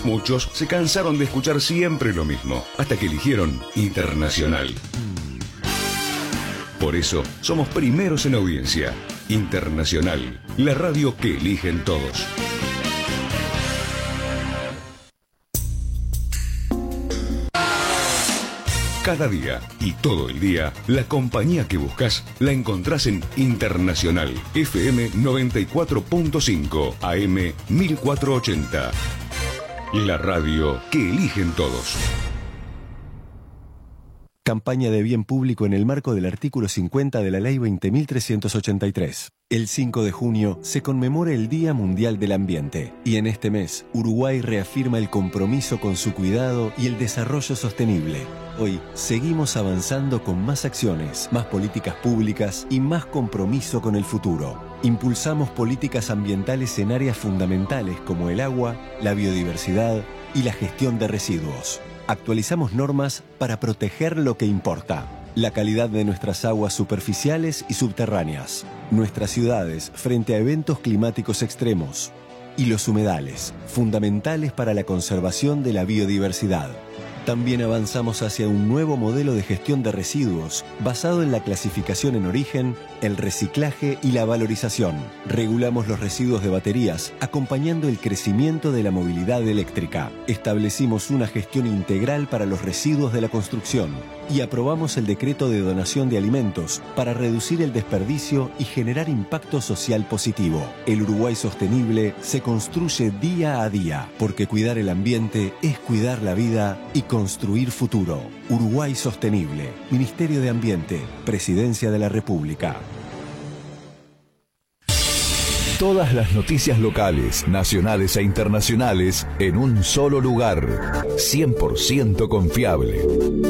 Muchos se cansaron de escuchar siempre lo mismo, hasta que eligieron Internacional. Por eso, somos primeros en audiencia. Internacional, la radio que eligen todos. Cada día y todo el día, la compañía que buscas la encontrás en Internacional, FM 94.5, AM 1480. La radio que eligen todos. Campaña de bien público en el marco del artículo 50 de la Ley 20.383. El 5 de junio se conmemora el Día Mundial del Ambiente y en este mes Uruguay reafirma el compromiso con su cuidado y el desarrollo sostenible. Hoy seguimos avanzando con más acciones, más políticas públicas y más compromiso con el futuro. Impulsamos políticas ambientales en áreas fundamentales como el agua, la biodiversidad y la gestión de residuos. Actualizamos normas para proteger lo que importa. La calidad de nuestras aguas superficiales y subterráneas. Nuestras ciudades frente a eventos climáticos extremos. Y los humedales, fundamentales para la conservación de la biodiversidad. También avanzamos hacia un nuevo modelo de gestión de residuos basado en la clasificación en origen, el reciclaje y la valorización. Regulamos los residuos de baterías, acompañando el crecimiento de la movilidad eléctrica. Establecimos una gestión integral para los residuos de la construcción y aprobamos el decreto de donación de alimentos para reducir el desperdicio y generar impacto social positivo. El Uruguay sostenible se construye día a día, porque cuidar el ambiente es cuidar la vida y construir futuro. Uruguay Sostenible, Ministerio de Ambiente, Presidencia de la República. Todas las noticias locales, nacionales e internacionales en un solo lugar. 100% confiable.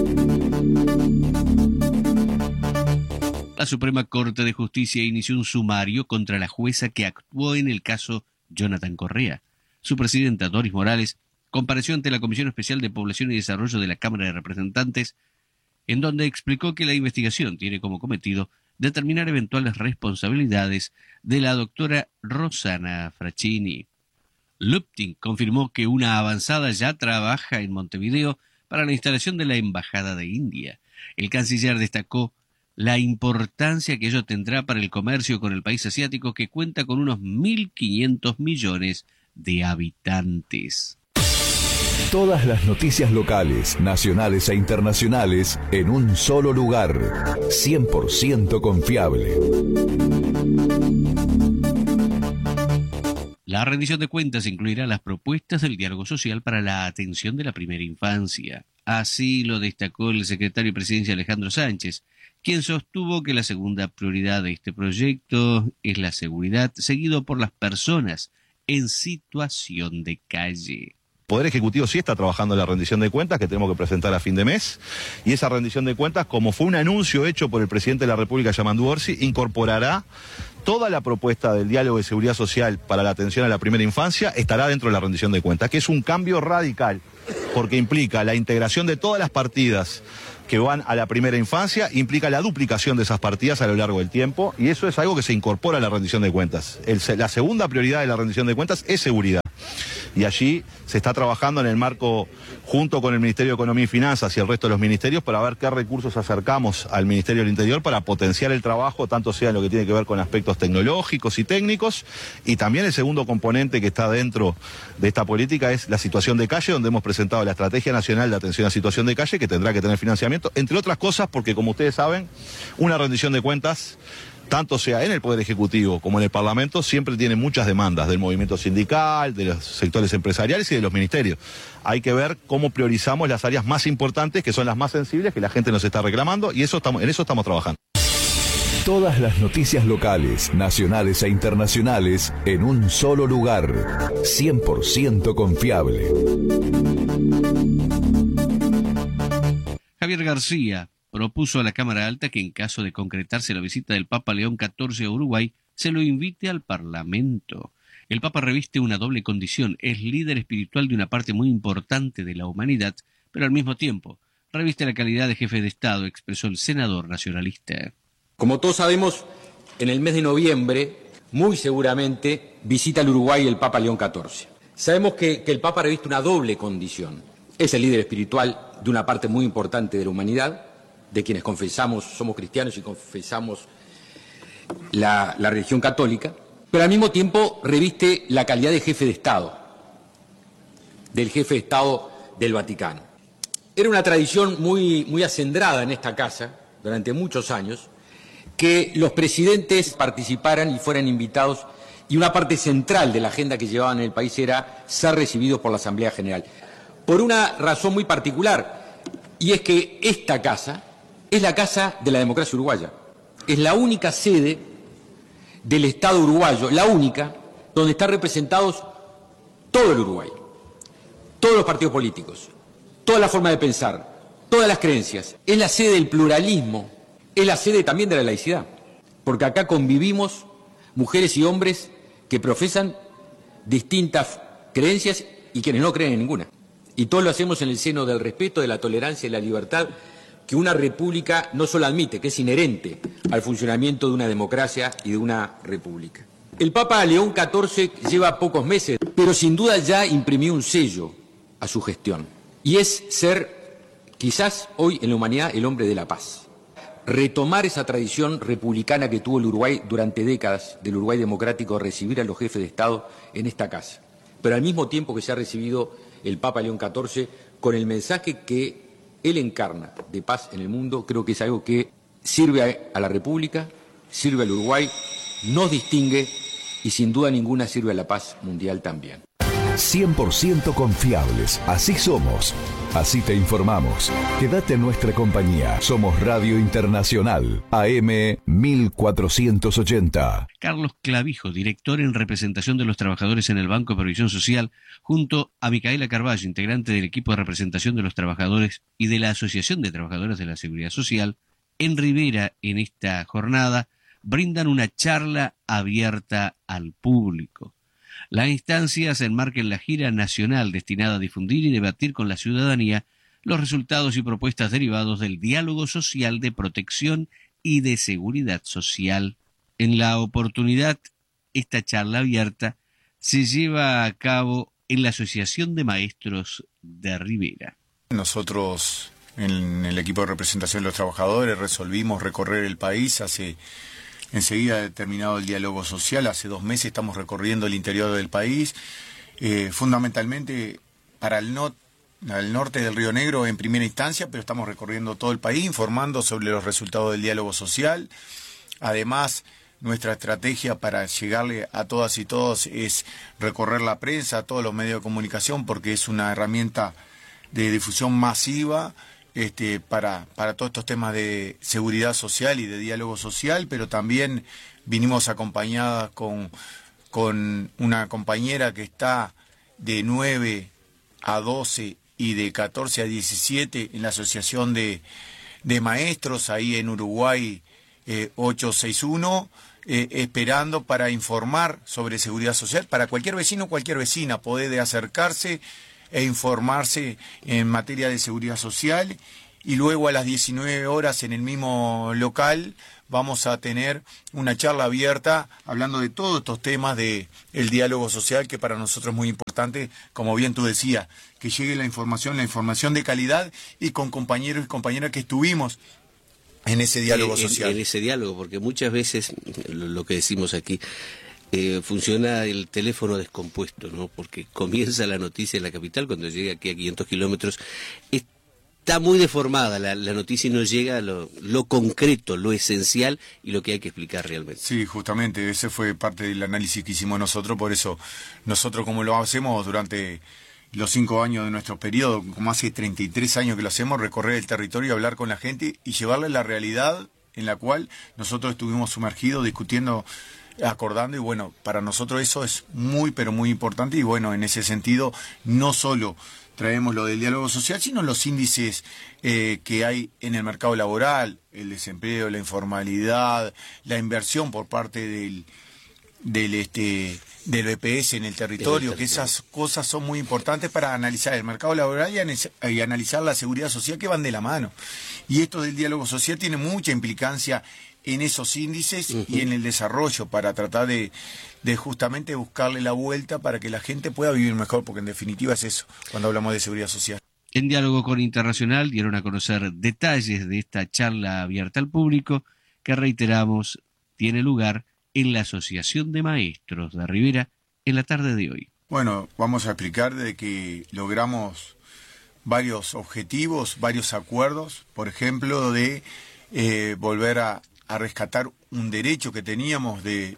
La Suprema Corte de Justicia inició un sumario contra la jueza que actuó en el caso Jonathan Correa. Su presidenta, Doris Morales, compareció ante la Comisión Especial de Población y Desarrollo de la Cámara de Representantes, en donde explicó que la investigación tiene como cometido determinar eventuales responsabilidades de la doctora Rosana Fraccini. Luptin confirmó que una avanzada ya trabaja en Montevideo para la instalación de la Embajada de India. El canciller destacó la importancia que ello tendrá para el comercio con el país asiático, que cuenta con unos 1.500 millones de habitantes. Todas las noticias locales, nacionales e internacionales en un solo lugar. 100% confiable. La rendición de cuentas incluirá las propuestas del diálogo social para la atención de la primera infancia. Así lo destacó el secretario de Presidencia Alejandro Sánchez, quien sostuvo que la segunda prioridad de este proyecto es la seguridad, seguido por las personas en situación de calle. Poder Ejecutivo sí está trabajando en la rendición de cuentas que tenemos que presentar a fin de mes, y esa rendición de cuentas, como fue un anuncio hecho por el presidente de la República, Yamandu Orsi, incorporará toda la propuesta del diálogo de seguridad social para la atención a la primera infancia, estará dentro de la rendición de cuentas, que es un cambio radical, porque implica la integración de todas las partidas que van a la primera infancia, implica la duplicación de esas partidas a lo largo del tiempo, y eso es algo que se incorpora a la rendición de cuentas. La segunda prioridad de la rendición de cuentas es seguridad. Y allí se está trabajando en el marco, junto con el Ministerio de Economía y Finanzas y el resto de los ministerios, para ver qué recursos acercamos al Ministerio del Interior para potenciar el trabajo, tanto sea en lo que tiene que ver con aspectos tecnológicos y técnicos, y también el segundo componente que está dentro de esta política es la situación de calle, donde hemos presentado la Estrategia Nacional de Atención a Situación de Calle, que tendrá que tener financiamiento, entre otras cosas, porque como ustedes saben, una rendición de cuentas, tanto sea en el Poder Ejecutivo como en el Parlamento, siempre tiene muchas demandas del movimiento sindical, de los sectores empresariales y de los ministerios. Hay que ver cómo priorizamos las áreas más importantes, que son las más sensibles, que la gente nos está reclamando, y en eso estamos trabajando. Todas las noticias locales, nacionales e internacionales en un solo lugar. 100% confiable. Javier García propuso a la Cámara Alta que, en caso de concretarse la visita del Papa León XIV a Uruguay, se lo invite al Parlamento. El Papa reviste una doble condición: es líder espiritual de una parte muy importante de la humanidad, pero al mismo tiempo reviste la calidad de jefe de Estado, expresó el senador nacionalista. Como todos sabemos, en el mes de noviembre, muy seguramente, visita al Uruguay el Papa León XIV. Sabemos que el Papa reviste una doble condición. Es el líder espiritual de una parte muy importante de la humanidad, de quienes confesamos, somos cristianos y confesamos la religión católica, pero al mismo tiempo reviste la calidad de jefe de Estado, del jefe de Estado del Vaticano. Era una tradición muy acendrada en esta casa, durante muchos años, que los presidentes participaran y fueran invitados, y una parte central de la agenda que llevaban en el país era ser recibidos por la Asamblea General. Por una razón muy particular, y es que esta casa es la casa de la democracia uruguaya. Es la única sede del Estado uruguayo, la única, donde están representados todo el Uruguay, todos los partidos políticos, toda la forma de pensar, todas las creencias. Es la sede del pluralismo, es la sede también de la laicidad, porque acá convivimos mujeres y hombres que profesan distintas creencias y quienes no creen en ninguna. Y todo lo hacemos en el seno del respeto, de la tolerancia y la libertad que una república no solo admite, que es inherente al funcionamiento de una democracia y de una república. El Papa León XIV lleva pocos meses, pero sin duda ya imprimió un sello a su gestión. Y es ser, quizás hoy en la humanidad, el hombre de la paz. Retomar esa tradición republicana que tuvo el Uruguay durante décadas, del Uruguay democrático, recibir a los jefes de Estado en esta casa. Pero al mismo tiempo que se ha recibido el Papa León XIV con el mensaje que él encarna de paz en el mundo, creo que es algo que sirve a la República, sirve al Uruguay, nos distingue y sin duda ninguna sirve a la paz mundial también. 100% confiables, así somos, así te informamos. Quédate en nuestra compañía. Somos Radio Internacional, AM 1480. Carlos Clavijo, director en representación de los trabajadores en el Banco de Previsión Social, junto a Micaela Carballo, integrante del equipo de representación de los trabajadores y de la Asociación de Trabajadores de la Seguridad Social, en Rivera, en esta jornada, brindan una charla abierta al público. La instancia se enmarca en la gira nacional destinada a difundir y debatir con la ciudadanía los resultados y propuestas derivados del diálogo social de protección y de seguridad social. En la oportunidad, esta charla abierta se lleva a cabo en la Asociación de Maestros de Rivera. Nosotros, en el equipo de representación de los trabajadores, resolvimos recorrer el país enseguida de terminado el diálogo social. Hace 2 meses estamos recorriendo el interior del país, fundamentalmente para al norte del Río Negro en primera instancia, pero estamos recorriendo todo el país, informando sobre los resultados del diálogo social. Además, nuestra estrategia para llegarle a todas y todos es recorrer la prensa, todos los medios de comunicación, porque es una herramienta de difusión masiva para todos estos temas de seguridad social y de diálogo social, pero también vinimos acompañadas con una compañera que está de 9 a 12 y de 14 a 17 en la Asociación de Maestros, ahí en Uruguay 861, esperando para informar sobre seguridad social, para cualquier vecino o cualquier vecina poder acercarse e informarse en materia de seguridad social. Y luego a las 19 horas en el mismo local vamos a tener una charla abierta hablando de todos estos temas del diálogo social, que para nosotros es muy importante, como bien tú decías, que llegue la información de calidad y con compañeros y compañeras que estuvimos en ese diálogo social. En ese diálogo, porque muchas veces lo que decimos aquí, funciona el teléfono descompuesto, ¿no? Porque comienza la noticia en la capital, cuando llega aquí a 500 kilómetros, está muy deformada la noticia y no llega a lo concreto, lo esencial y lo que hay que explicar realmente. Sí, justamente, ese fue parte del análisis que hicimos nosotros, por eso nosotros, como lo hacemos durante los 5 años de nuestro periodo, como hace 33 años que lo hacemos, recorrer el territorio, hablar con la gente y llevarle la realidad en la cual nosotros estuvimos sumergidos, discutiendo, acordando, y bueno, para nosotros eso es muy, pero muy importante. Y bueno, en ese sentido, no solo traemos lo del diálogo social, sino los índices que hay en el mercado laboral, el desempleo, la informalidad, la inversión por parte del BPS en el territorio, que esas cosas son muy importantes para analizar el mercado laboral y analizar la seguridad social, que van de la mano. Y esto del diálogo social tiene mucha implicancia en esos índices y en el desarrollo para tratar de justamente buscarle la vuelta para que la gente pueda vivir mejor, porque en definitiva es eso cuando hablamos de seguridad social. En diálogo con Internacional dieron a conocer detalles de esta charla abierta al público que, reiteramos, tiene lugar en la Asociación de Maestros de Rivera en la tarde de hoy. Bueno, vamos a explicar de que logramos varios objetivos, varios acuerdos, por ejemplo, de volver a rescatar un derecho que teníamos de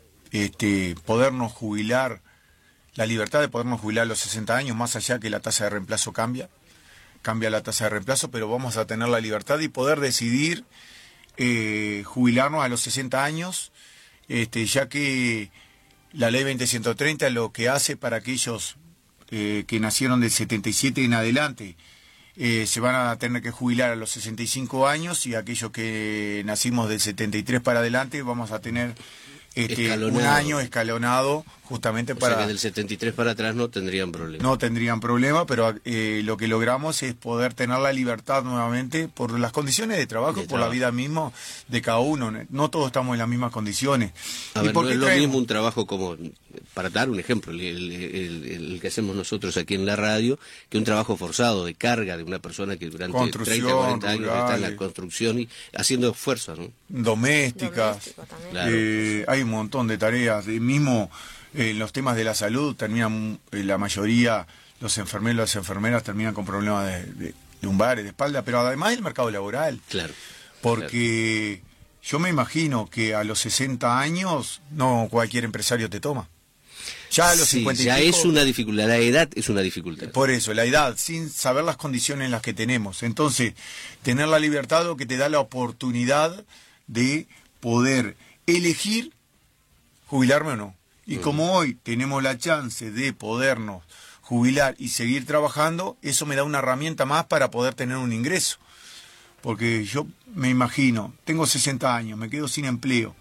podernos jubilar, la libertad de podernos jubilar a los 60 años, más allá que la tasa de reemplazo cambia la tasa de reemplazo, pero vamos a tener la libertad y poder decidir jubilarnos a los 60 años, ya que la ley 20130 lo que hace para aquellos que nacieron del 77 en adelante, se van a tener que jubilar a los 65 años, y aquellos que nacimos del 73 para adelante vamos a tener un año escalonado justamente para... O sea que del 73 para atrás no tendrían problema. No tendrían problema, pero lo que logramos es poder tener la libertad nuevamente por las condiciones de trabajo, por la vida misma de cada uno. No todos estamos en las mismas condiciones. A ver, no es lo mismo un trabajo como, para dar un ejemplo, el que hacemos nosotros aquí en la radio, que un trabajo forzado de carga de una persona que durante 30, 40 años está en la construcción y haciendo esfuerzos, ¿no? Domésticas. Claro. Hay un montón de tareas. Mismo en los temas de la salud terminan, la mayoría, los enfermeros y las enfermeras terminan con problemas de lumbares, de espalda, pero además el mercado laboral. Claro. Porque yo me imagino que a los 60 años no cualquier empresario te toma. Ya a los 50 y ya pico, es una dificultad, la edad es una dificultad. Por eso, la edad, sin saber las condiciones en las que tenemos. Entonces, tener la libertad lo que te da la oportunidad de poder elegir jubilarme o no. Y como hoy tenemos la chance de podernos jubilar y seguir trabajando, eso me da una herramienta más para poder tener un ingreso. Porque yo me imagino, tengo 60 años, me quedo sin empleo,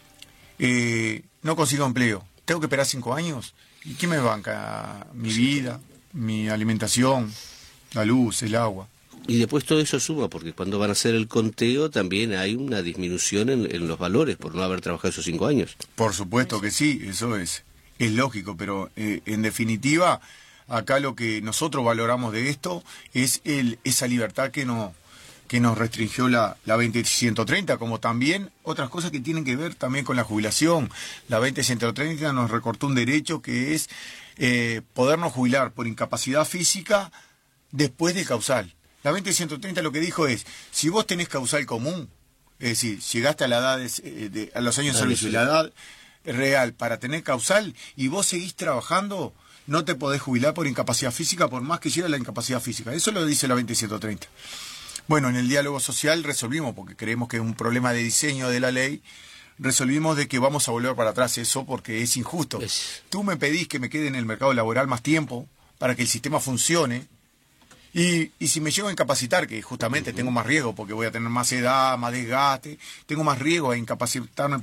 no consigo empleo, tengo que esperar 5 años. ¿Y qué me banca? Mi vida, mi alimentación, la luz, el agua. Y después todo eso suma, porque cuando van a hacer el conteo también hay una disminución en los valores por no haber trabajado esos 5 años. Por supuesto que sí, eso es lógico, pero en definitiva, acá lo que nosotros valoramos de esto es esa libertad que nos restringió la 20130, como también otras cosas que tienen que ver también con la jubilación. La 20130 nos recortó un derecho que es podernos jubilar por incapacidad física después del causal. La 20130 lo que dijo es, si vos tenés causal común, es decir, llegaste a la edad a los años de servicio, la edad real para tener causal, y vos seguís trabajando, no te podés jubilar por incapacidad física, por más que llegue la incapacidad física. Eso lo dice la 20130. Bueno, en el diálogo social resolvimos, porque creemos que es un problema de diseño de la ley, resolvimos de que vamos a volver para atrás eso porque es injusto. Tú me pedís que me quede en el mercado laboral más tiempo para que el sistema funcione, y si me llego a incapacitar, que justamente tengo más riesgo porque voy a tener más edad, más desgaste, tengo más riesgo a incapacitarme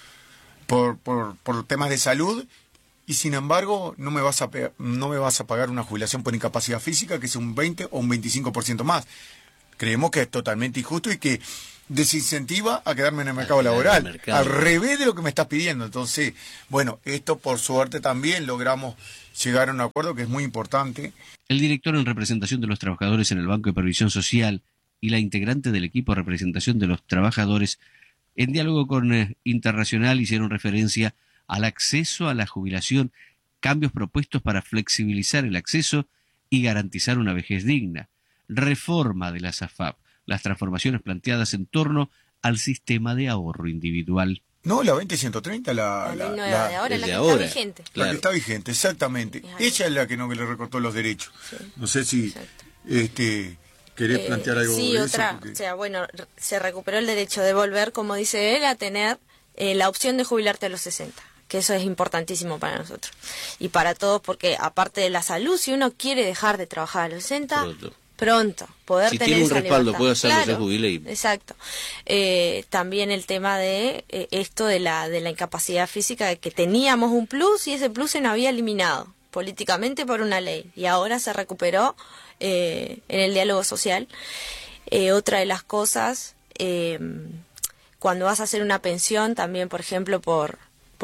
por temas de salud, y sin embargo no me vas a pagar una jubilación por incapacidad física que es un 20 o un 25% más. Creemos que es totalmente injusto y que desincentiva a quedarme en el mercado laboral, al revés de lo que me estás pidiendo. Entonces, bueno, esto por suerte también logramos llegar a un acuerdo que es muy importante. El director en representación de los trabajadores en el Banco de Previsión Social y la integrante del equipo de representación de los trabajadores, en diálogo con Internacional, hicieron referencia al acceso a la jubilación, cambios propuestos para flexibilizar el acceso y garantizar una vejez digna, reforma de las AFAP, las transformaciones planteadas en torno al sistema de ahorro individual. No, la 20130, la de ahora, la que está vigente. Claro. La que está vigente, exactamente. Ella es la que no le recortó los derechos. Sí. No sé si querés plantear algo sí, de otra, eso. Porque... O sea, bueno, se recuperó el derecho de volver, como dice él, a tener la opción de jubilarte a los 60. Que eso es importantísimo para nosotros. Y para todos, porque aparte de la salud, si uno quiere dejar de trabajar a los 60... Pronto, poder si tener tiene un esa respaldo, libertad. puede hacerlo, claro, se jubile y... Exacto. También el tema de esto de la incapacidad física, que teníamos un plus y ese plus se nos había eliminado políticamente por una ley y ahora se recuperó en el diálogo social. Otra de las cosas, cuando vas a hacer una pensión, también, por ejemplo, por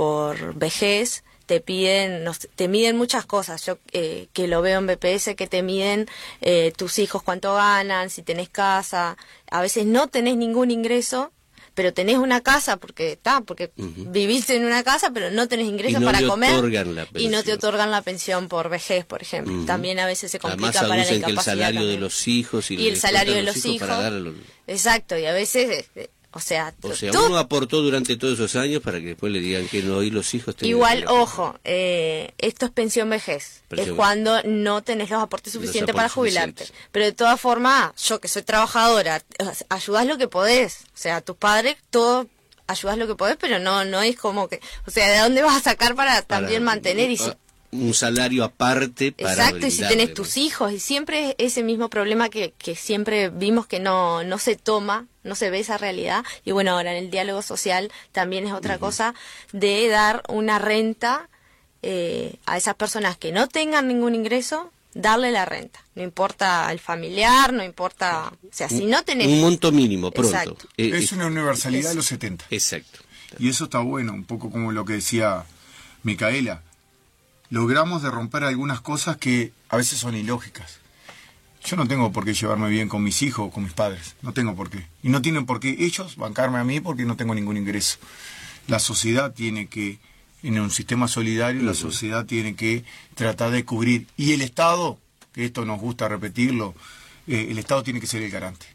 vejez, te miden muchas cosas. Yo que lo veo en BPS, que te miden tus hijos cuánto ganan, si tenés casa. A veces no tenés ningún ingreso, pero tenés una casa porque viviste en una casa, pero no tenés ingresos para comer y no te otorgan la pensión por vejez, por ejemplo. También a veces se complica. Además, para la incapacidad. Que el salario también. De los hijos y el salario de los hijos. Exacto, y a veces... O sea, uno aportó durante todos esos años para que después le digan que no, y los hijos... Igual, ojo, esto es pensión vejez. Es cuando no tenés los aportes suficientes para jubilarte. Pero de todas formas, yo que soy trabajadora, ayudás lo que podés. O sea, tus padres, todo ayudás lo que podés, pero no es como que... O sea, ¿de dónde vas a sacar para también mantener? Y un salario aparte para... Exacto, y si tenés tus hijos, y siempre es ese mismo problema que siempre vimos que no se toma, no se ve esa realidad. Y bueno, ahora en el diálogo social también es otra cosa de dar una renta a esas personas que no tengan ningún ingreso, darle la renta. No importa el familiar, no importa... O sea, si no tenés... Un monto mínimo, pronto. Exacto. Es una universalidad de los 70. Exacto. Y eso está bueno, un poco como lo que decía Micaela. Logramos de romper algunas cosas que a veces son ilógicas. Yo no tengo por qué llevarme bien con mis hijos o con mis padres. No tengo por qué. Y no tienen por qué ellos bancarme a mí porque no tengo ningún ingreso. La sociedad tiene que, en un sistema solidario, la sociedad tiene que tratar de cubrir. Y el Estado, que esto nos gusta repetirlo, el Estado tiene que ser el garante.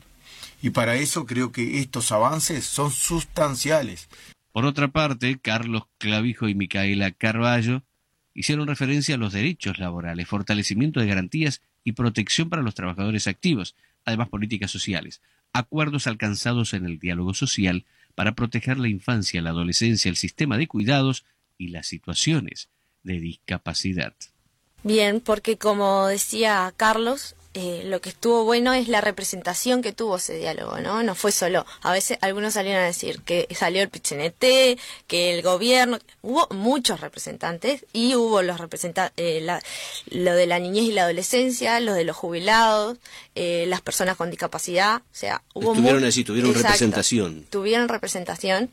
Y para eso creo que estos avances son sustanciales. Por otra parte, Carlos Clavijo y Micaela Carballo hicieron referencia a los derechos laborales, fortalecimiento de garantías y protección para los trabajadores activos, además políticas sociales, acuerdos alcanzados en el diálogo social para proteger la infancia, la adolescencia, el sistema de cuidados y las situaciones de discapacidad. Bien, porque como decía Carlos, lo que estuvo bueno es la representación que tuvo ese diálogo, ¿no? No fue solo, a veces algunos salieron a decir que salió el PIT-CNT, que el gobierno, hubo muchos representantes y hubo los representantes, lo de la niñez y la adolescencia, los de los jubilados, las personas con discapacidad, o sea, tuvieron representación. Tuvieron representación,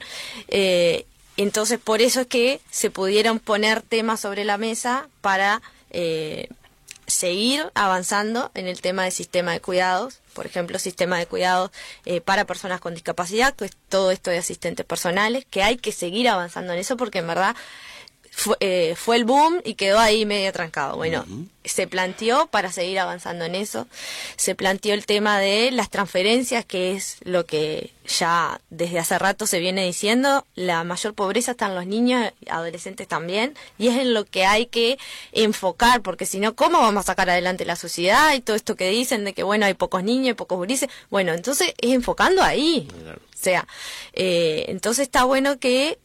entonces por eso es que se pudieron poner temas sobre la mesa para... seguir avanzando en el tema del sistema de cuidados, por ejemplo, sistema de cuidados para personas con discapacidad, que es todo esto de asistentes personales, que hay que seguir avanzando en eso porque en verdad fue el boom y quedó ahí medio trancado. Bueno, se planteó para seguir avanzando en eso, se planteó el tema de las transferencias, que es lo que ya desde hace rato se viene diciendo, la mayor pobreza está en los niños, adolescentes también, y es en lo que hay que enfocar, porque si no, ¿cómo vamos a sacar adelante la sociedad? Y todo esto que dicen de que, bueno, hay pocos niños, hay pocos gurises, bueno, entonces es enfocando ahí, o sea, entonces está bueno que...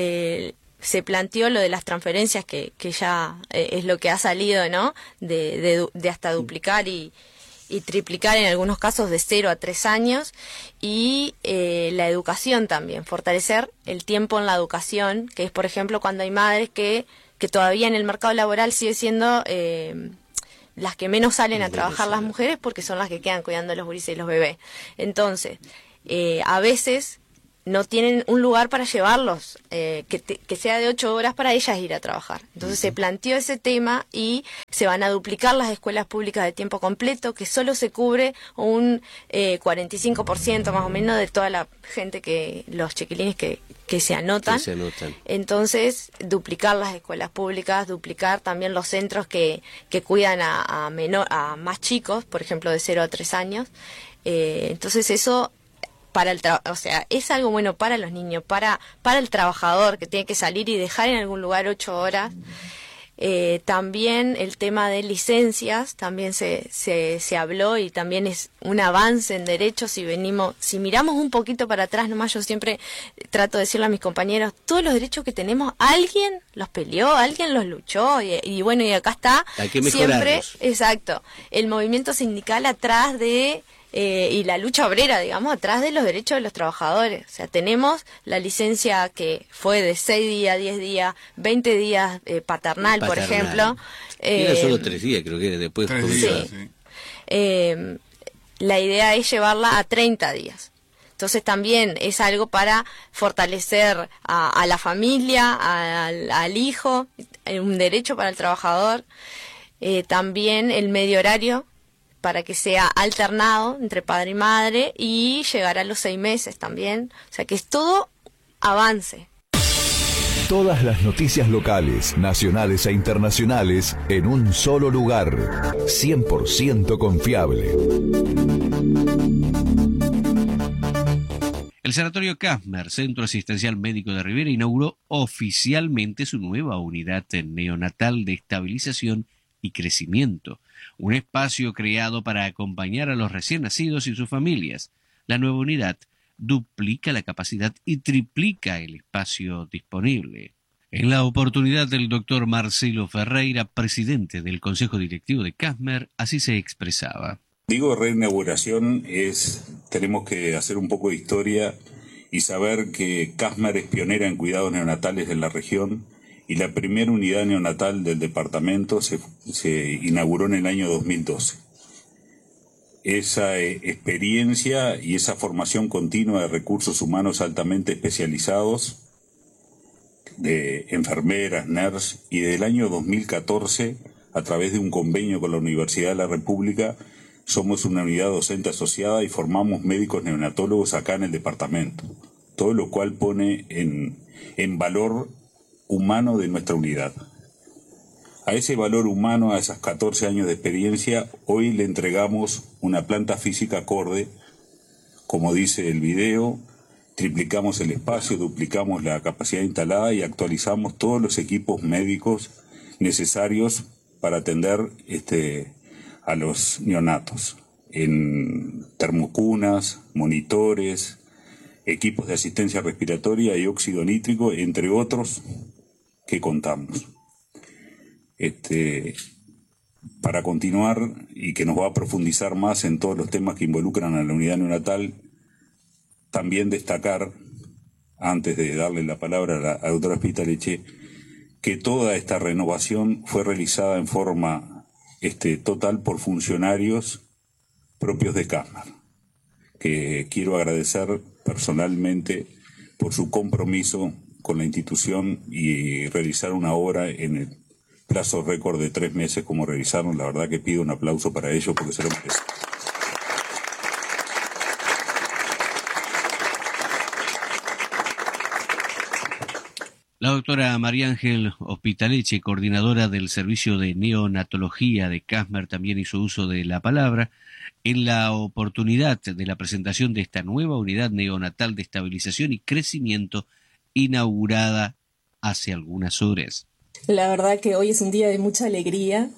se planteó lo de las transferencias que ya es lo que ha salido, ¿no? De hasta duplicar y triplicar en algunos casos de 0 a 3 años y la educación también, fortalecer el tiempo en la educación, que es por ejemplo cuando hay madres que todavía en el mercado laboral sigue siendo las que menos salen a trabajar las mujeres porque son las que quedan cuidando a los gurises y los bebés. Entonces, a veces... no tienen un lugar para llevarlos, que sea de 8 horas para ellas ir a trabajar. Entonces se planteó ese tema y se van a duplicar las escuelas públicas de tiempo completo, que solo se cubre un 45% más o menos de toda la gente, los chiquilines que se anotan. Entonces, duplicar las escuelas públicas, duplicar también los centros que cuidan a más chicos, por ejemplo, de 0 a 3 años. Entonces eso... o sea, es algo bueno para los niños, para el trabajador que tiene que salir y dejar en algún lugar 8 horas. También el tema de licencias, también se habló y también es un avance en derechos. Si miramos un poquito para atrás, nomás yo siempre trato de decirle a mis compañeros, todos los derechos que tenemos, alguien los peleó, alguien los luchó y bueno, y acá está. Hay que mejorarlos. Siempre, exacto, el movimiento sindical atrás de... y la lucha obrera, digamos, atrás de los derechos de los trabajadores. O sea, tenemos la licencia que fue de 6 días, 10 días, 20 días paternal, por ejemplo. Era solo 3 días, creo que después... 3 días, sí. La idea es llevarla a 30 días. Entonces también es algo para fortalecer a la familia, al hijo, un derecho para el trabajador, también el medio horario para que sea alternado entre padre y madre y llegar a los 6 meses también, o sea que es todo avance. Todas las noticias locales, nacionales e internacionales en un solo lugar. 100% confiable. El Sanatorio Casmer, Centro Asistencial Médico de Rivera, inauguró oficialmente su nueva unidad neonatal de estabilización y crecimiento, un espacio creado para acompañar a los recién nacidos y sus familias. La nueva unidad duplica la capacidad y triplica el espacio disponible. En la oportunidad, el doctor Marcelo Ferreira, presidente del Consejo Directivo de Casmer, así se expresaba. Digo reinauguración tenemos que hacer un poco de historia y saber que Casmer es pionera en cuidados neonatales en la región y la primera unidad neonatal del departamento se inauguró en el año 2012. Esa experiencia y esa formación continua de recursos humanos altamente especializados, de enfermeras, nurse, y desde el año 2014, a través de un convenio con la Universidad de la República, somos una unidad docente asociada y formamos médicos neonatólogos acá en el departamento, todo lo cual pone en valor humano de nuestra unidad. A ese valor humano, a esas 14 años de experiencia, hoy le entregamos una planta física acorde, como dice el video, triplicamos el espacio, duplicamos la capacidad instalada y actualizamos todos los equipos médicos necesarios para atender a los neonatos, en termocunas, monitores, equipos de asistencia respiratoria y óxido nítrico, entre otros que contamos. Para continuar y que nos va a profundizar más en todos los temas que involucran a la unidad neonatal, también destacar, antes de darle la palabra a la doctora Spitalecce, que toda esta renovación fue realizada en forma total por funcionarios propios de Casmer, que quiero agradecer personalmente por su compromiso con la institución y realizar una obra en el plazo récord de 3 meses como realizaron. La verdad que pido un aplauso para ellos porque se lo merecen. La doctora María Ángel Spitalecce, coordinadora del Servicio de Neonatología de Casmer, también hizo uso de la palabra en la oportunidad de la presentación de esta nueva unidad neonatal de estabilización y crecimiento inaugurada hace algunas horas. La verdad que hoy es un día de mucha alegría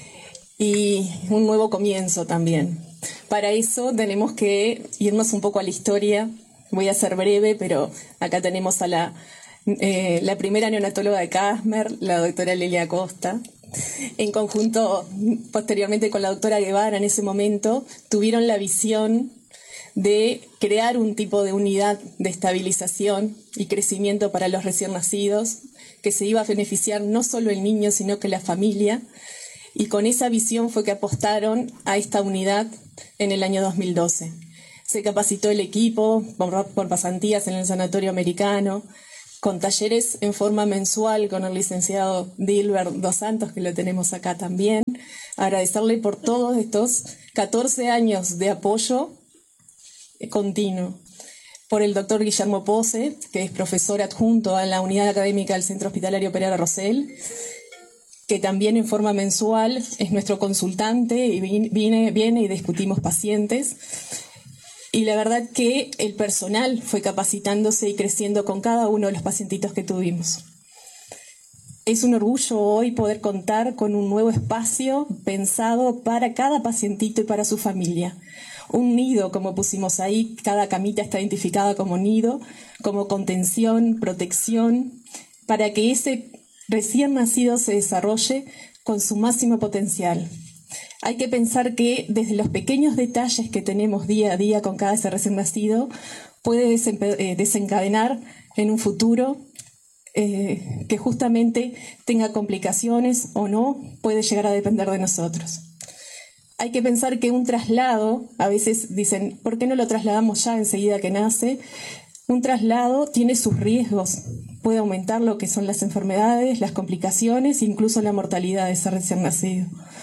y un nuevo comienzo también. Para eso tenemos que irnos un poco a la historia. Voy a ser breve, pero acá tenemos a la primera neonatóloga de Casmer, la doctora Lelia Costa. En conjunto, posteriormente con la doctora Guevara, en ese momento, tuvieron la visión de crear un tipo de unidad de estabilización y crecimiento para los recién nacidos, que se iba a beneficiar no solo el niño, sino que la familia. Y con esa visión fue que apostaron a esta unidad en el año 2012. Se capacitó el equipo por pasantías en el Sanatorio Americano, con talleres en forma mensual con el licenciado Dilbert Dos Santos, que lo tenemos acá también. Agradecerle por todos estos 14 años de apoyo continuo. Por el doctor Guillermo Pose, que es profesor adjunto a la unidad académica del Centro Hospitalario Pereira Rosell, que también en forma mensual es nuestro consultante y viene y discutimos pacientes. Y la verdad que el personal fue capacitándose y creciendo con cada uno de los pacientitos que tuvimos. Es un orgullo hoy poder contar con un nuevo espacio pensado para cada pacientito y para su familia. Un nido, como pusimos ahí, cada camita está identificada como nido, como contención, protección, para que ese recién nacido se desarrolle con su máximo potencial. Hay que pensar que desde los pequeños detalles que tenemos día a día con cada ese recién nacido puede desencadenar en un futuro que justamente tenga complicaciones o no, puede llegar a depender de nosotros. hay que pensar que un traslado, a veces dicen, ¿por qué no lo trasladamos ya enseguida que nace? Un traslado tiene sus riesgos, puede aumentar lo que son las enfermedades, las complicaciones, incluso la mortalidad de ese recién nacido.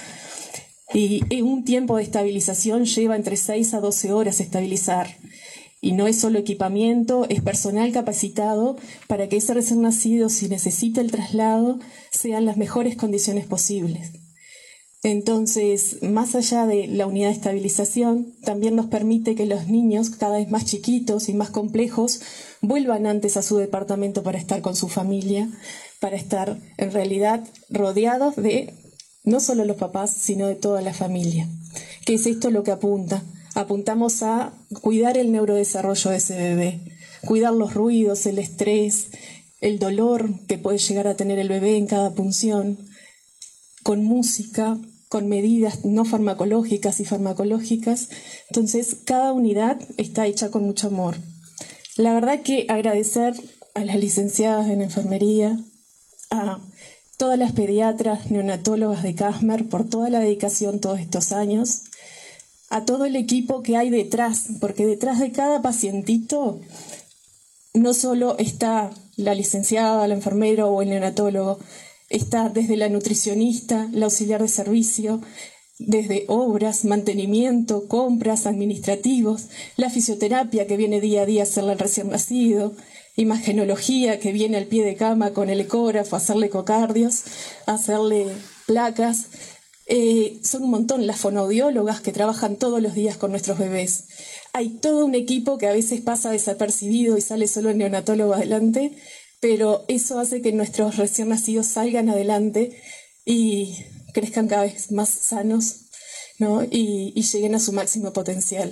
Y un tiempo de estabilización lleva entre 6 a 12 horas estabilizar. Y no es solo equipamiento, es personal capacitado para que ese recién nacido, si necesita el traslado, sean las mejores condiciones posibles. Entonces, más allá de la unidad de estabilización, también nos permite que los niños, cada vez más chiquitos y más complejos, vuelvan antes a su departamento para estar con su familia, para estar en realidad rodeados de no solo los papás, sino de toda la familia. ¿Qué es esto lo que apunta? Apuntamos a cuidar el neurodesarrollo de ese bebé, cuidar los ruidos, el estrés, el dolor que puede llegar a tener el bebé en cada punción, con música, con medidas no farmacológicas y farmacológicas. Entonces, cada unidad está hecha con mucho amor. La verdad que agradecer a las licenciadas en enfermería, a todas las pediatras, neonatólogas de Casmer por toda la dedicación todos estos años, a todo el equipo que hay detrás, porque detrás de cada pacientito no solo está la licenciada, el enfermero o el neonatólogo, está desde la nutricionista, la auxiliar de servicio, desde obras, mantenimiento, compras, administrativos, la fisioterapia que viene día a día a hacerle al recién nacido, imagenología que viene al pie de cama con el ecógrafo a hacerle ecocardios, a hacerle placas. Son un montón las fonoaudiólogas que trabajan todos los días con nuestros bebés. Hay todo un equipo que a veces pasa desapercibido y sale solo el neonatólogo adelante, pero eso hace que nuestros recién nacidos salgan adelante y crezcan cada vez más sanos, ¿no? y lleguen a su máximo potencial.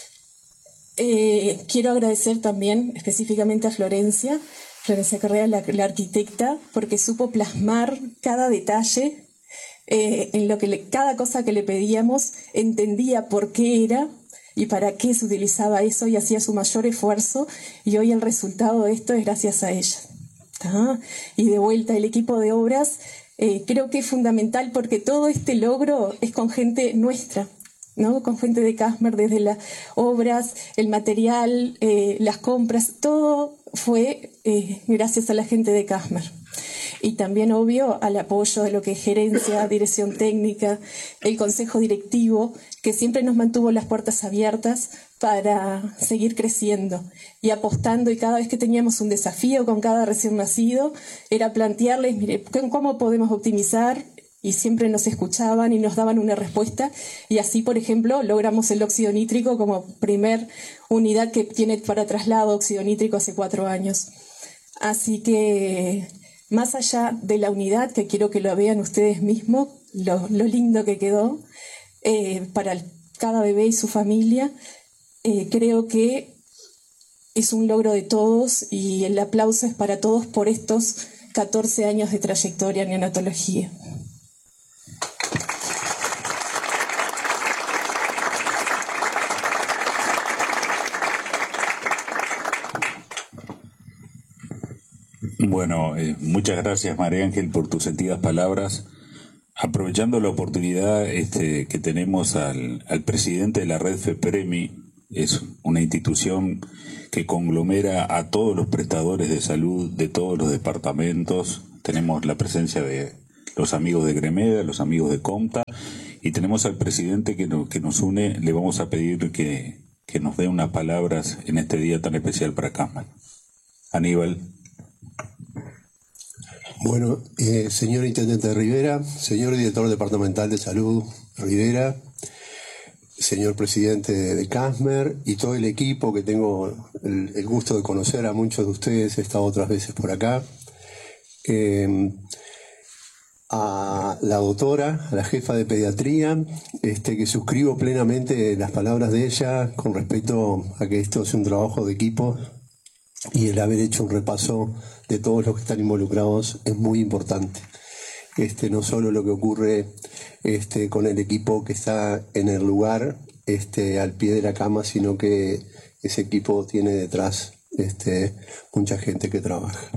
Quiero agradecer también específicamente a Florencia Correa, la arquitecta, porque supo plasmar cada detalle en lo que cada cosa que le pedíamos, entendía por qué era y para qué se utilizaba eso y hacía su mayor esfuerzo, y hoy el resultado de esto es gracias a ella. Y de vuelta el equipo de obras, creo que es fundamental porque todo este logro es con gente nuestra, ¿no? Con gente de Casmer, desde las obras, el material, las compras, todo fue gracias a la gente de Casmer. Y también, obvio, al apoyo de lo que es gerencia, dirección técnica, el consejo directivo, que siempre nos mantuvo las puertas abiertas para seguir creciendo y apostando. Y cada vez que teníamos un desafío con cada recién nacido, era plantearles, mire, ¿cómo podemos optimizar? Y siempre nos escuchaban y nos daban una respuesta. Y así, por ejemplo, logramos el óxido nítrico como primer unidad que tiene para traslado óxido nítrico hace 4 años. Así que, más allá de la unidad, que quiero que lo vean ustedes mismos, lo lindo que quedó para cada bebé y su familia, creo que es un logro de todos y el aplauso es para todos por estos 14 años de trayectoria en neonatología. Bueno, muchas gracias María Ángel por tus sentidas palabras. Aprovechando la oportunidad que tenemos al presidente de la red FEPREMI, es una institución que conglomera a todos los prestadores de salud de todos los departamentos. Tenemos la presencia de los amigos de Gremeda, los amigos de Comta, y tenemos al presidente que nos une. Le vamos a pedir que nos dé unas palabras en este día tan especial para Casmer. Aníbal. Bueno, señor Intendente Rivera, señor Director Departamental de Salud Rivera, señor Presidente de Casmer y todo el equipo que tengo el gusto de conocer, a muchos de ustedes, he estado otras veces por acá, a la doctora, a la jefa de pediatría, que suscribo plenamente las palabras de ella con respecto a que esto es un trabajo de equipo. Y el haber hecho un repaso de todos los que están involucrados es muy importante. No solo lo que ocurre con el equipo que está en el lugar, al pie de la cama, sino que ese equipo tiene detrás mucha gente que trabaja.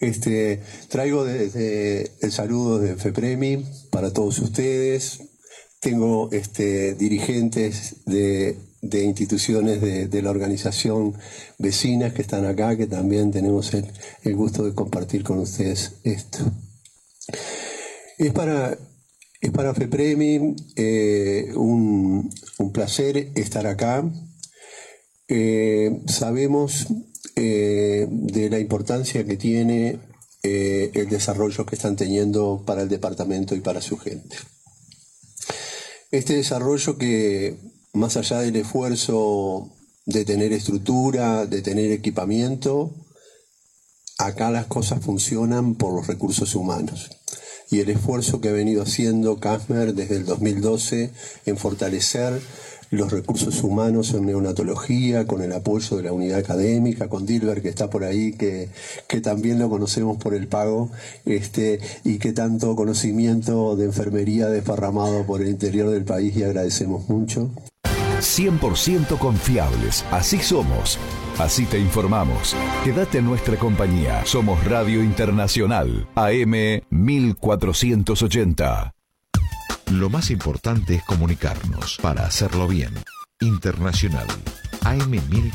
Traigo desde el saludo de FEPREMI para todos ustedes, Tengo dirigentes de instituciones de la organización vecinas que están acá, que también tenemos el gusto de compartir con ustedes esto. Es para FEPREMI un placer estar acá. Sabemos de la importancia que tiene el desarrollo que están teniendo para el departamento y para su gente. Este desarrollo que, más allá del esfuerzo de tener estructura, de tener equipamiento, acá las cosas funcionan por los recursos humanos. Y el esfuerzo que ha venido haciendo CASMER desde el 2012 en fortalecer los recursos humanos en neonatología, con el apoyo de la unidad académica, con Dilber, que está por ahí, que también lo conocemos por el pago, y que tanto conocimiento de enfermería desparramado por el interior del país, y agradecemos mucho. 100% confiables, así somos, así te informamos. Quédate en nuestra compañía, somos Radio Internacional, AM 1480. Lo más importante es comunicarnos para hacerlo bien. Internacional, AM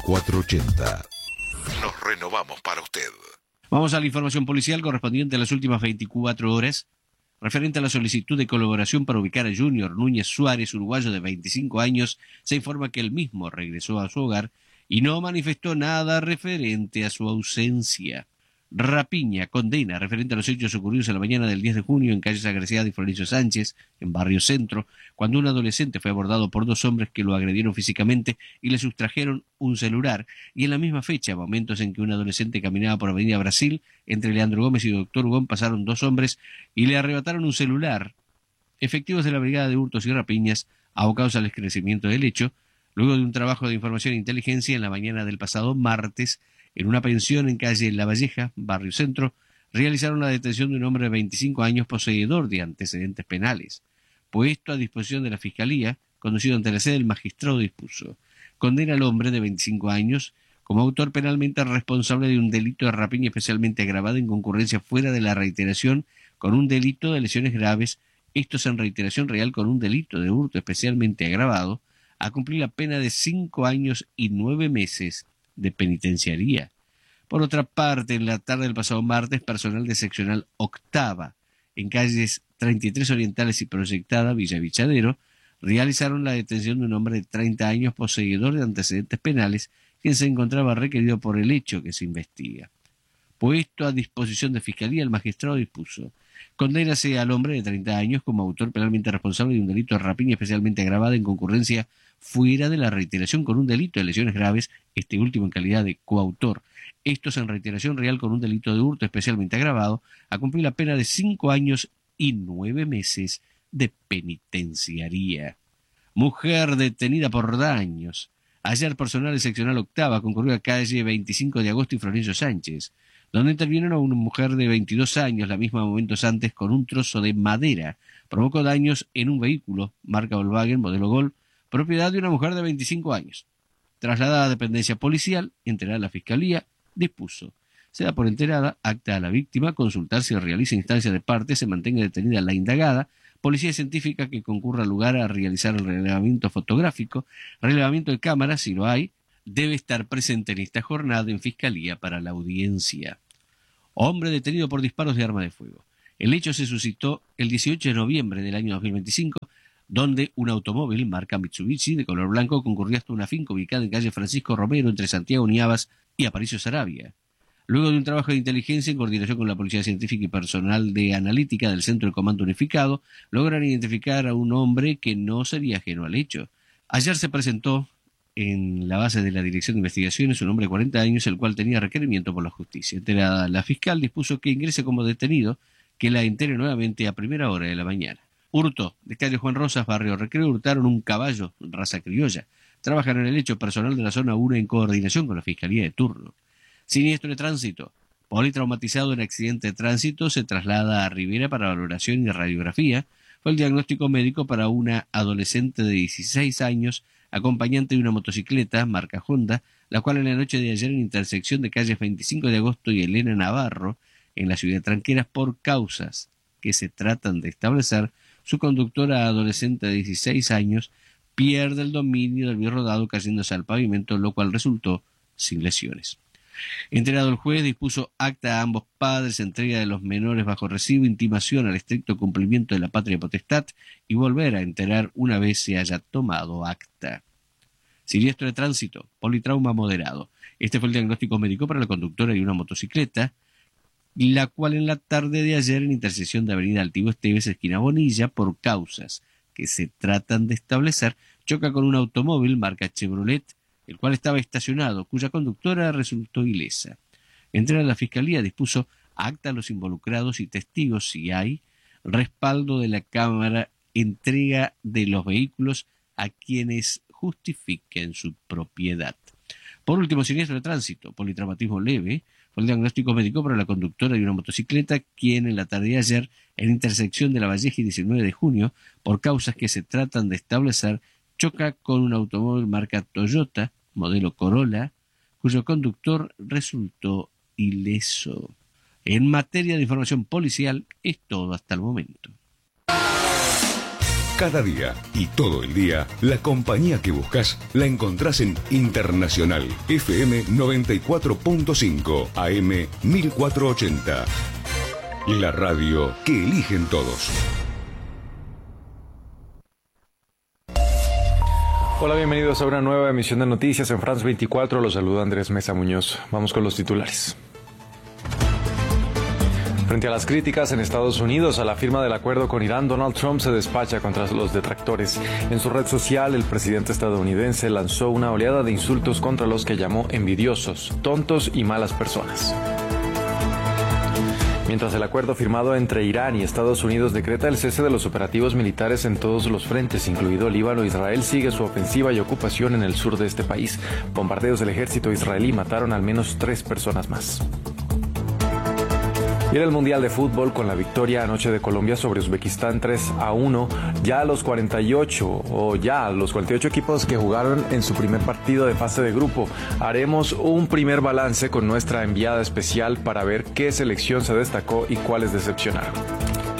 1480. Nos renovamos para usted. Vamos a la información policial correspondiente a las últimas 24 horas. Referente a la solicitud de colaboración para ubicar a Junior Núñez Suárez, uruguayo de 25 años, se informa que el mismo regresó a su hogar y no manifestó nada referente a su ausencia. Rapiña condena referente a los hechos ocurridos en la mañana del 10 de junio en calles Agraciada y Florencio Sánchez, en Barrio Centro, cuando un adolescente fue abordado por dos hombres que lo agredieron físicamente y le sustrajeron un celular, y en la misma fecha, momentos en que un adolescente caminaba por Avenida Brasil, entre Leandro Gómez y Doctor Hugon pasaron dos hombres y le arrebataron un celular. Efectivos de la Brigada de Hurtos y Rapiñas, abocados al esclarecimiento del hecho, luego de un trabajo de información e inteligencia en la mañana del pasado martes, en una pensión en calle La Valleja, Barrio Centro, realizaron la detención de un hombre de 25 años poseedor de antecedentes penales. Puesto a disposición de la Fiscalía, conducido ante la sede, el magistrado dispuso: condena al hombre de 25 años como autor penalmente responsable de un delito de rapiña especialmente agravado en concurrencia fuera de la reiteración con un delito de lesiones graves, estos en reiteración real con un delito de hurto especialmente agravado, a cumplir la pena de 5 años y 9 meses de penitenciaría. Por otra parte, en la tarde del pasado martes, personal de seccional octava, en calles 33 Orientales y Proyectada, Villa Vichadero, realizaron la detención de un hombre de 30 años poseedor de antecedentes penales, quien se encontraba requerido por el hecho que se investiga. Puesto a disposición de Fiscalía, el magistrado dispuso: condénase al hombre de 30 años como autor penalmente responsable de un delito de rapiña especialmente agravada en concurrencia fuera de la reiteración con un delito de lesiones graves, este último en calidad de coautor, estos en reiteración real con un delito de hurto especialmente agravado, a cumplir la pena de 5 años y 9 meses de penitenciaría. Mujer detenida por daños. Ayer personal de seccional octava concurrió a calle 25 de agosto y Florencio Sánchez, donde intervinieron a una mujer de 22 años, la misma momentos antes, con un trozo de madera. Provocó daños en un vehículo, marca Volkswagen, modelo Gol, propiedad de una mujer de 25 años. Trasladada a dependencia policial, enterada la Fiscalía, dispuso: se da por enterada, acta a la víctima, consultar si realiza instancia de parte, se mantenga detenida la indagada, policía científica que concurra al lugar a realizar el relevamiento fotográfico, relevamiento de cámaras, si lo hay, debe estar presente en esta jornada en Fiscalía para la audiencia. Hombre detenido por disparos de arma de fuego. El hecho se suscitó el 18 de noviembre del año 2025, donde un automóvil marca Mitsubishi de color blanco concurrió hasta una finca ubicada en calle Francisco Romero entre Santiago Niavas y Aparicio Saravia. Luego de un trabajo de inteligencia en coordinación con la Policía Científica y personal de analítica del Centro de Comando Unificado, logran identificar a un hombre que no sería ajeno al hecho. Ayer se presentó en la base de la Dirección de Investigaciones un hombre de 40 años, el cual tenía requerimiento por la justicia. Enterada la fiscal, dispuso que ingrese como detenido, que la entere nuevamente a primera hora de la mañana. Hurto, de calle Juan Rosas, Barrio Recreo, hurtaron un caballo, raza criolla. Trabajan en el hecho personal de la zona 1 en coordinación con la Fiscalía de turno. Siniestro de tránsito. Politraumatizado en accidente de tránsito se traslada a Rivera para valoración y radiografía. Fue el diagnóstico médico para una adolescente de 16 años, acompañante de una motocicleta marca Honda, la cual en la noche de ayer en intersección de calles 25 de agosto y Elena Navarro, en la ciudad de Tranqueras, por causas que se tratan de establecer, su conductora adolescente de 16 años pierde el dominio del bien rodado cayéndose al pavimento, lo cual resultó sin lesiones. Enterado el juez, dispuso acta a ambos padres, entrega de los menores bajo recibo, intimación al estricto cumplimiento de la patria potestad y volver a enterar una vez se haya tomado acta. Siniestro de tránsito, politrauma moderado. Este fue el diagnóstico médico para la conductora de una motocicleta, la cual en la tarde de ayer en intersección de Avenida Altivo Esteves, esquina Bonilla, por causas que se tratan de establecer, choca con un automóvil marca Chevrolet, el cual estaba estacionado, cuya conductora resultó ilesa. Entrega la Fiscalía, dispuso acta a los involucrados y testigos si hay, respaldo de la Cámara, entrega de los vehículos a quienes justifiquen su propiedad. Por último, siniestro de tránsito, politraumatismo leve, fue el diagnóstico médico para la conductora de una motocicleta, quien en la tarde de ayer, en intersección de La Valleja y 19 de junio, por causas que se tratan de establecer, choca con un automóvil marca Toyota, modelo Corolla, cuyo conductor resultó ileso. En materia de información policial, es todo hasta el momento. Cada día y todo el día, la compañía que buscas la encontrás en Internacional FM 94.5 AM 1480. La radio que eligen todos. Hola, bienvenidos a una nueva emisión de noticias en France 24. Los saluda Andrés Mesa Muñoz. Vamos con los titulares. Frente a las críticas en Estados Unidos a la firma del acuerdo con Irán, Donald Trump se despacha contra los detractores. En su red social, el presidente estadounidense lanzó una oleada de insultos contra los que llamó envidiosos, tontos y malas personas. Mientras el acuerdo firmado entre Irán y Estados Unidos decreta el cese de los operativos militares en todos los frentes, incluido Líbano, Israel sigue su ofensiva y ocupación en el sur de este país. Bombardeos del ejército israelí mataron al menos 3 personas más. Y en el Mundial de Fútbol, con la victoria anoche de Colombia sobre Uzbekistán 3-1, ya los 48 equipos que jugaron en su primer partido de fase de grupo. Haremos un primer balance con nuestra enviada especial para ver qué selección se destacó y cuáles decepcionaron.